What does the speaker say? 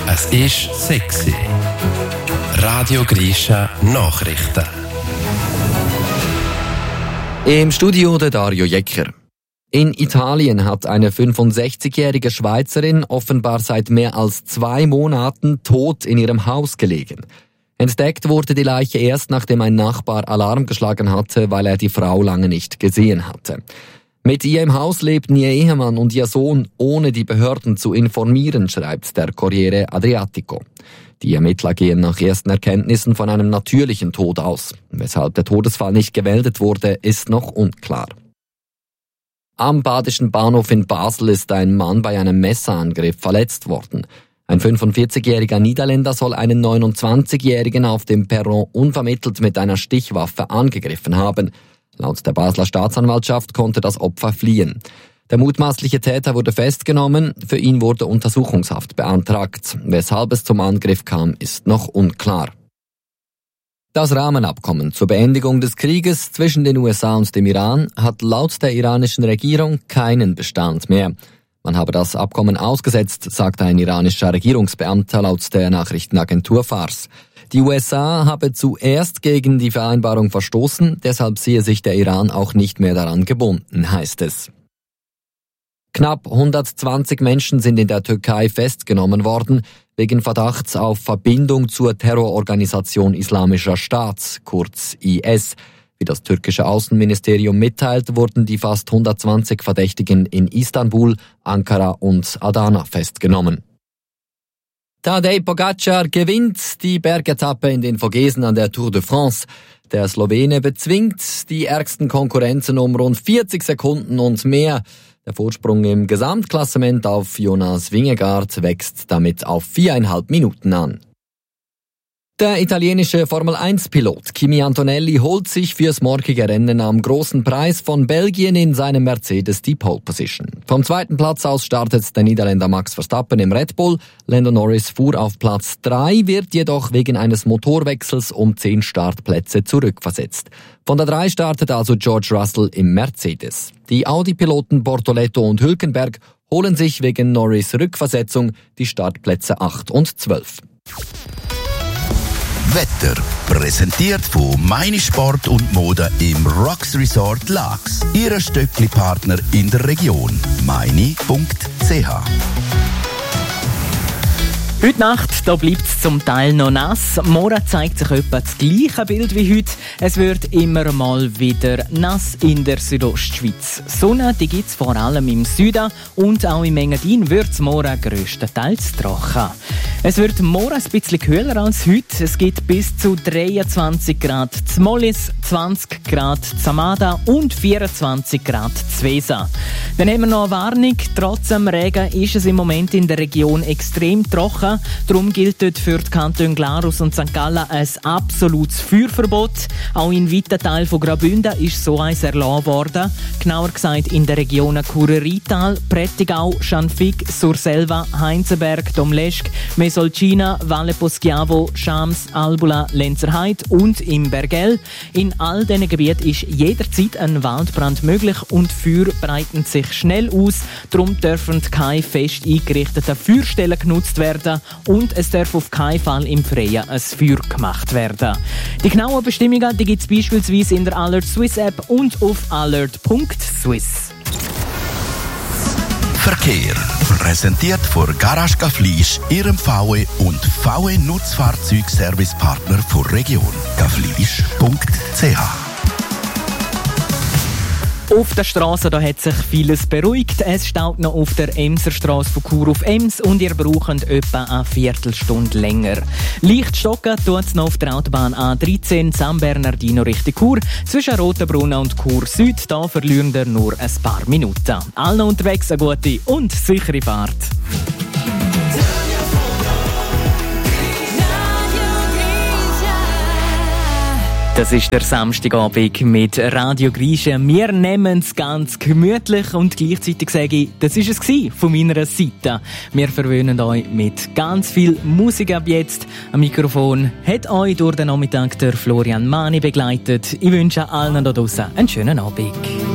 Es ist sexy. Radio Grisha Nachrichten. Im Studio der Dario Jecker. In Italien hat eine 65-jährige Schweizerin offenbar seit mehr als 2 Monaten tot in ihrem Haus gelegen. Entdeckt wurde die Leiche erst, nachdem ein Nachbar Alarm geschlagen hatte, weil er die Frau lange nicht gesehen hatte. Mit ihr im Haus lebten ihr Ehemann und ihr Sohn, ohne die Behörden zu informieren, schreibt der Corriere Adriatico. Die Ermittler gehen nach ersten Erkenntnissen von einem natürlichen Tod aus. Weshalb der Todesfall nicht gemeldet wurde, ist noch unklar. Am Badischen Bahnhof in Basel ist ein Mann bei einem Messerangriff verletzt worden. Ein 45-jähriger Niederländer soll einen 29-jährigen auf dem Perron unvermittelt mit einer Stichwaffe angegriffen haben. Laut der Basler Staatsanwaltschaft konnte das Opfer fliehen. Der mutmaßliche Täter wurde festgenommen, für ihn wurde Untersuchungshaft beantragt. Weshalb es zum Angriff kam, ist noch unklar. Das Rahmenabkommen zur Beendigung des Krieges zwischen den USA und dem Iran hat laut der iranischen Regierung keinen Bestand mehr. Man habe das Abkommen ausgesetzt, sagt ein iranischer Regierungsbeamter laut der Nachrichtenagentur Fars. Die USA habe zuerst gegen die Vereinbarung verstoßen, deshalb sehe sich der Iran auch nicht mehr daran gebunden, heißt es. Knapp 120 Menschen sind in der Türkei festgenommen worden, wegen Verdachts auf Verbindung zur Terrororganisation Islamischer Staat, kurz IS. Wie das türkische Außenministerium mitteilt, wurden die fast 120 Verdächtigen in Istanbul, Ankara und Adana festgenommen. Tadej Pogačar gewinnt die Bergetappe in den Vogesen an der Tour de France. Der Slowene bezwingt die ärgsten Konkurrenzen um rund 40 Sekunden und mehr. Der Vorsprung im Gesamtklassement auf Jonas Vingegaard wächst damit auf 4,5 Minuten an. Der italienische Formel-1-Pilot Kimi Antonelli holt sich fürs morgige Rennen am Großen Preis von Belgien in seinem Mercedes die Pole Position. Vom 2. Platz aus startet der Niederländer Max Verstappen im Red Bull. Lando Norris fuhr auf Platz 3, wird jedoch wegen eines Motorwechsels um 10 Startplätze zurückversetzt. Von der 3 startet also George Russell im Mercedes. Die Audi-Piloten Bortoleto und Hülkenberg holen sich wegen Norris Rückversetzung die Startplätze 8 und 12. Wetter präsentiert von Meine Sport und Mode im Rocks Resort Laax. Ihr Stöckli-Partner in der Region. meine.ch. Heute Nacht da bleibt es zum Teil noch nass. Morgen zeigt sich etwa das gleiche Bild wie heute. Es wird immer mal wieder nass in der Südostschweiz. Sonne gibt es vor allem im Süden und auch im Engadin wird es morgen grösstenteils trocken. Es wird morgen ein bisschen kühler als heute. Es gibt bis zu 23 Grad zu Mollis, 20 Grad zu Amada und 24 Grad zu Weser. Dann haben wir noch eine Warnung. Trotz dem Regen ist es im Moment in der Region extrem trocken. Darum gilt dort für die Kantone Glarus und St. Gallen ein absolutes Feuerverbot. Auch in weiten Teilen von Graubünden ist so eins erlassen worden. Genauer gesagt in den Regionen Kurerital, Prättigau, Schanfig, Surselva, Heinzenberg, Domleschg, Mesolcina, Valle Poschiavo, Schams, Albula, Lenzerheide und im Bergell. In all diesen Gebieten ist jederzeit ein Waldbrand möglich und Feuer breiten sich schnell aus. Darum dürfen keine fest eingerichteten Feuerstellen genutzt werden und es darf auf keinen Fall im Freien ein Feuer gemacht werden. Die genauen Bestimmungen gibt es beispielsweise in der Alert Swiss App und auf alert.swiss. Verkehr präsentiert von Garage Gaflisch, Ihrem VW und VW Nutzfahrzeugservicepartner der Region. gaflisch.ch. Auf der Straße da hat sich vieles beruhigt. Es staut noch auf der Emserstraße von Chur auf Ems und ihr braucht etwa eine Viertelstunde länger. Leicht stocken tut es noch auf der Autobahn A13 San Bernardino Richtung Chur. Zwischen Rotenbrunnen und Chur Süd da verlieren ihr nur ein paar Minuten. Allen unterwegs eine gute und sichere Fahrt. Das ist der Samstagabend mit Radio Grisha. Wir nehmen es ganz gemütlich und gleichzeitig sage ich, das war es von meiner Seite. Wir verwöhnen euch mit ganz viel Musik ab jetzt. Am Mikrofon hat euch durch den Nachmittag der Florian Mani begleitet. Ich wünsche allen da draussen einen schönen Abend.